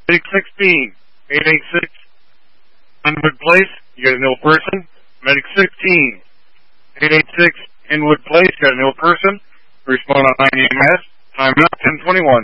Medic 16, 886, Inwood Place, you got an ill person. Medic 16, 886, Inwood Place, got an ill person. Respond on 9 EMS. Time now, 10:21.